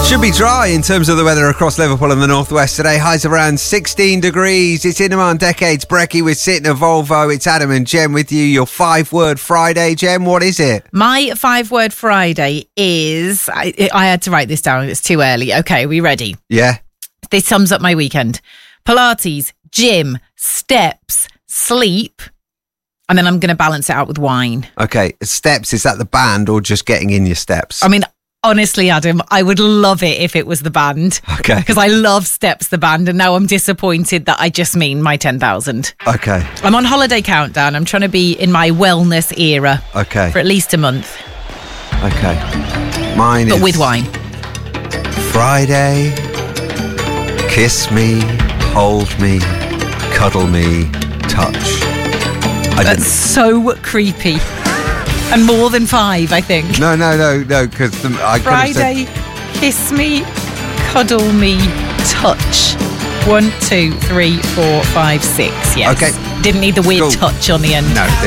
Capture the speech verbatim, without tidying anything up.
Should be dry in terms of the weather across Liverpool and the northwest today. Highs around sixteen degrees. It's Inman Decades Brekkie with Sitting a Volvo. It's Adam and Jem with you. Your five-word Friday. Jem, what is it? My five-word Friday is... I, I had to write this down. It's too early. Okay, are we ready? Yeah. This sums up my weekend. Pilates, gym, steps, sleep, and then I'm going to balance it out with wine. Okay, steps, is that the band or just getting in your steps? I mean... Honestly, Adam, I would love it if it was the band. Okay. Because I love Steps, the band, and now I'm disappointed that I just mean my ten thousand. Okay. I'm on holiday countdown. I'm trying to be in my wellness era. Okay. For at least a month. Okay. Mine but is... But with wine. Friday, kiss me, hold me, cuddle me, touch. I That's so creepy. And more than five, I think. No, no, no, no, because I Friday, said... kiss me, cuddle me, touch. One, two, three, four, five, six. Yes. Okay. Didn't need the weird cool. touch on the end. No.